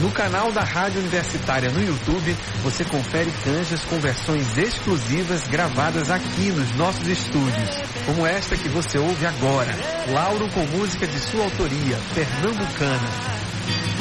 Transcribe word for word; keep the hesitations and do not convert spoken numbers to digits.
No canal da Rádio Universitária no YouTube, você confere canjas com versões exclusivas gravadas aqui nos nossos estúdios, como esta que você ouve agora, Lauro com música de sua autoria, Pernambucana.